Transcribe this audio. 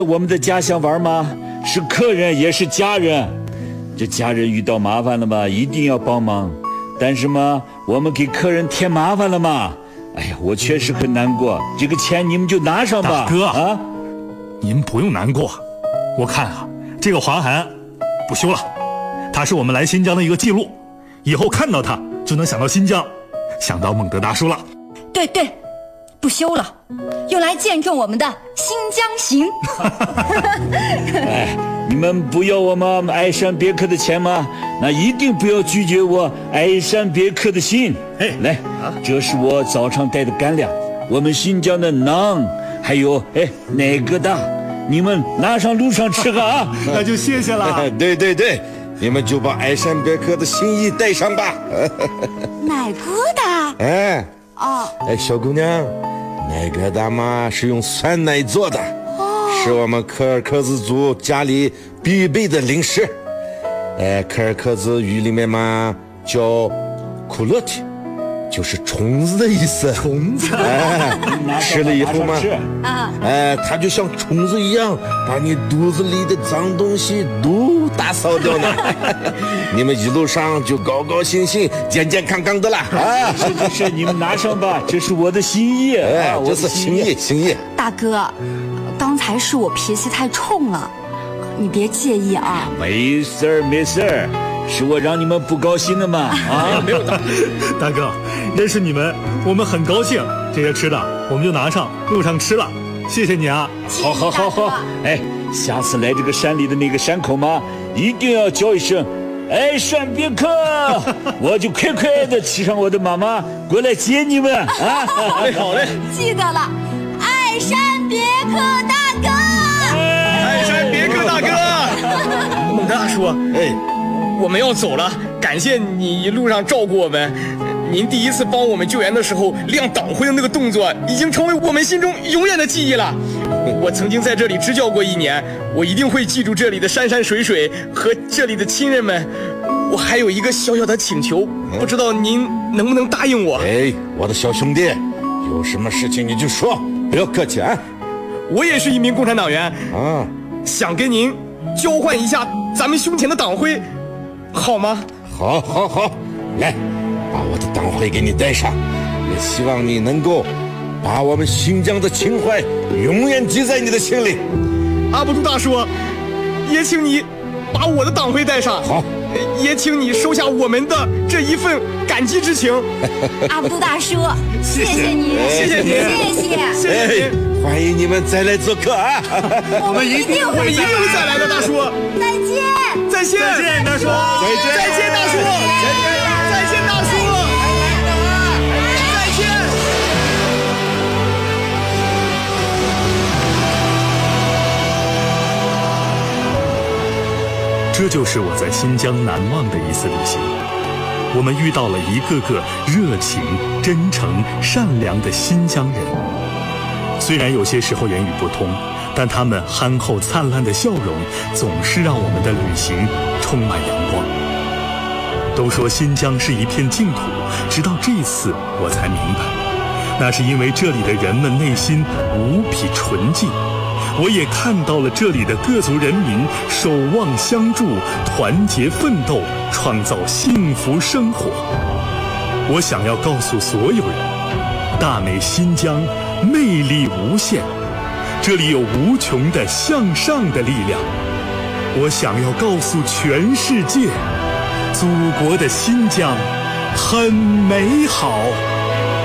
我们的家乡玩吗？是客人也是家人，这家人遇到麻烦了嘛，一定要帮忙。但是嘛，我们给客人添麻烦了嘛，哎呀，我确实很难过。这个钱你们就拿上吧。 大哥啊， 您不用难过，我看啊，这个划痕不修了，它是我们来新疆的一个记录，以后看到它就能想到新疆，想到孟德大叔了。 对对，不修了，用来见证我们的新疆行。 哎，你们不要我们爱山别克的钱吗？那一定不要拒绝我爱山别克的心。 哎， 来，这是我早上带的干粮，我们新疆的馕，还有奶疙瘩，你们拿上路上吃个啊。 那就谢谢了。 对对对，你们就把爱山别克的心意带上吧。 奶疙瘩？ 哎， 哦， 小姑娘，奶疙瘩嘛是用酸奶做的，是我们柯尔克孜族家里必备的零食。柯尔克孜语里面嘛叫库洛提，就是虫子的意思。 虫子， 吃了以后嘛，它就像虫子一样，把你肚子里的脏东西都打扫掉呢。你们一路上就高高兴兴、健健康康的啦啊！ 是，你们拿上吧，这是我的心意。 这是心意。 大哥，刚才是我脾气太冲了，你别介意啊。 没事儿，是我让你们不高兴的嘛。啊， 没有大哥，认识你们，我们很高兴。这些吃的我们就拿上路上吃了，谢谢你啊。 好，下次来这个山里的那个山口嘛，一定要叫一声爱山别克，我就快快的骑上我的马马过来接你们啊！ 好嘞， 记得了，爱山别克大哥， 爱山别克大哥。孟德大叔，我们要走了，感谢你一路上照顾我们。您第一次帮我们救援的时候亮党徽的那个动作，已经成为我们心中永远的记忆了。我曾经在这里支教过1年，我一定会记住这里的山山水水和这里的亲人们。我还有一个小小的请求，不知道您能不能答应我？ 我的小兄弟，有什么事情你就说，不要客气啊。 我也是一名共产党员啊， 想跟您交换一下咱们胸前的党徽，好吗？ 好，来，把我的党徽给你带上，也希望你能够把我们新疆的情怀永远记在你的心里。 阿布杜大叔，也请你把我的党徽带上。 好， 也请你收下我们的这一份感激之情。 阿布杜大叔，谢谢你， 谢谢你， 谢谢你。 欢迎你们再来做客啊！ 我们一定会再来的，大叔。 再见， 大叔。再见，大叔。再见，大叔。 这就是我在新疆难忘的一次旅行。我们遇到了一个个热情、真诚、善良的新疆人。虽然有些时候言语不通，但他们憨厚灿烂的笑容总是让我们的旅行充满阳光。都说新疆是一片净土，直到这次我才明白，那是因为这里的人们内心无比纯净。我也看到了这里的各族人民守望相助，团结奋斗，创造幸福生活。我想要告诉所有人，大美新疆魅力无限，这里有无穷的向上的力量。我想要告诉全世界，祖国的新疆很美好。